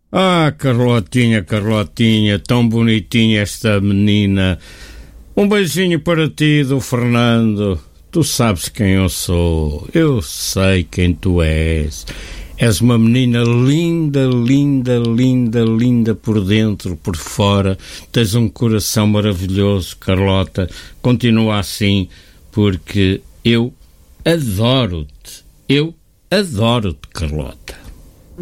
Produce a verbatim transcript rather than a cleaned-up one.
Ah, Carlotinha, Carlotinha, tão bonitinha esta menina. Um beijinho para ti, do Fernando. Tu sabes quem eu sou. Eu sei quem tu és. És uma menina linda, linda, linda, linda por dentro, por fora. Tens um coração maravilhoso, Carlota. Continua assim, porque eu adoro-te. Eu adoro-te, Carlota.